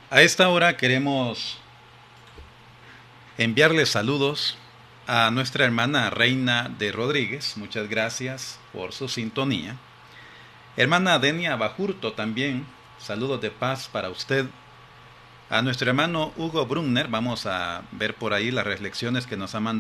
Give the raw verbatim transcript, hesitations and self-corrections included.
A esta hora queremos enviarles saludos a nuestra hermana Reina de Rodríguez. Muchas gracias por su sintonía. Hermana Denia Bajurto también, saludos de paz para usted. A nuestro hermano Hugo Brunner, vamos a ver por ahí las reflexiones que nos ha mandado